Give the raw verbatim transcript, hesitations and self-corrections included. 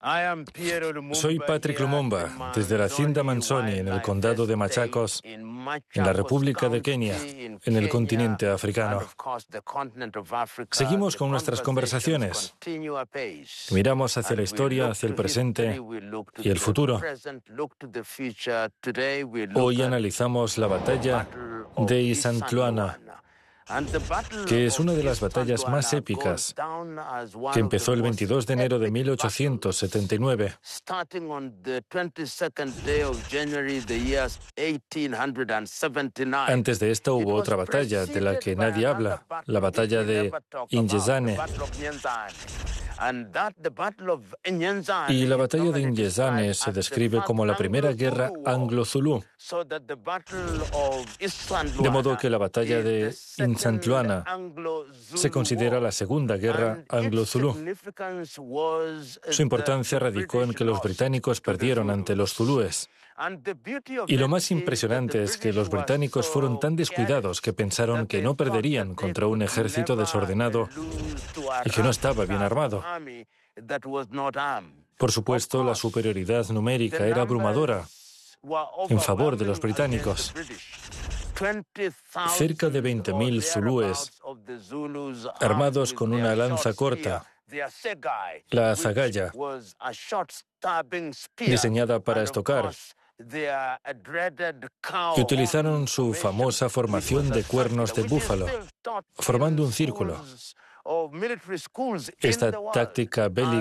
Soy Patrick Lumumba, desde la hacienda Manzoni, en el condado de Machakos, en la República de Kenia, en el continente africano. Seguimos con nuestras conversaciones. Miramos hacia la historia, hacia el presente y el futuro. Hoy analizamos la batalla de Isandlwana, que es una de las batallas más épicas, que empezó el veintidós de enero de mil ochocientos setenta y nueve. Antes de esta hubo otra batalla de la que nadie habla, la batalla de Ingezane. Y la batalla de Ingezane se describe como la primera guerra anglo-zulú. De modo que la batalla de Isandlwana se considera la segunda guerra anglo-zulú. Su importancia radicó en que los británicos perdieron ante los zulúes. Y lo más impresionante es que los británicos fueron tan descuidados que pensaron que no perderían contra un ejército desordenado y que no estaba bien armado. Por supuesto, la superioridad numérica era abrumadora en favor de los británicos. Cerca de veinte mil zulúes, armados con una lanza corta, la azagaya, diseñada para estocar, y utilizaron su famosa formación de cuernos de búfalo, formando un círculo. Esta táctica bélica